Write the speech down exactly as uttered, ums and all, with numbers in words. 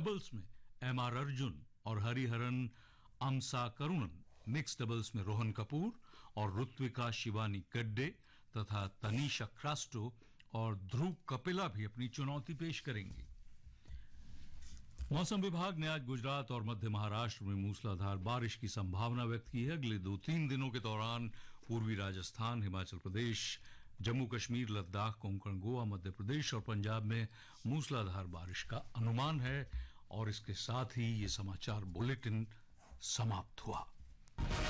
Doubles में M R Arjun और Hariharan अमसा करुणन, mix doubles में रोहन कपूर और ऋत्विका शिवानी गड्डे तथा तनीषा क्रास्टो और ध्रुव कपिला भी अपनी चुनौती पेश करेंगी। मौसम विभाग ने आज गुजरात और मध्य महाराष्ट्र में मूसलाधार बारिश की संभावना व्यक्त की है। अगले दो तीन दिनों के दौरान पूर्वी राजस्थान, हिमाचल प्रदेश, जम्मू कश्मीर, लद्दाख, कोंकण, गोवा, मध्य प्रदेश और पंजाब में मूसलाधार बारिश का अनुमान है। और इसके साथ ही ये समाचार बुलेटिन समाप्त हुआ।